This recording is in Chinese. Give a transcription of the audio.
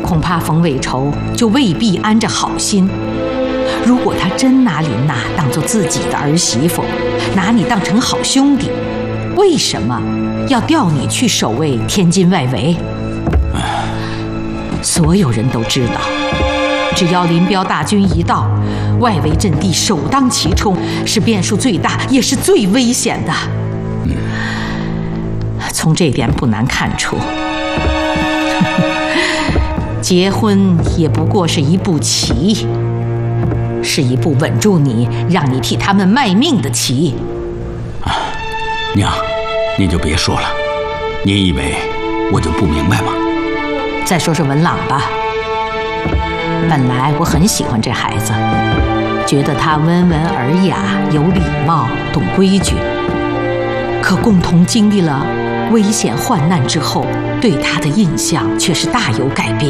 恐怕冯伟仇就未必安着好心。如果他真拿琳娜当作自己的儿媳妇，拿你当成好兄弟，为什么要调你去守卫天津外围？所有人都知道，只要林彪大军一到，外围阵地首当其冲，是变数最大也是最危险的。从这点不难看出，结婚也不过是一步棋，是一步稳住你，让你替他们卖命的棋。 娘，您就别说了，您以为我就不明白吗？ 再说说文朗吧，本来我很喜欢这孩子，觉得他温文尔雅，有礼貌，懂规矩。可共同经历了危险患难之后，对他的印象却是大有改变。